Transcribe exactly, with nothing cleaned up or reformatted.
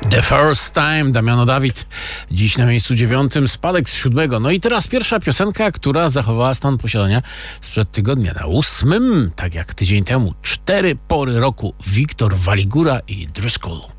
The First Time, Damiano David. Dziś na miejscu dziewiątym, spadek z siódmego. No i teraz pierwsza piosenka, która zachowała stan posiadania sprzed tygodnia. Na ósmym, tak jak tydzień temu, cztery pory roku. Wiktor Waligura i Driscoll.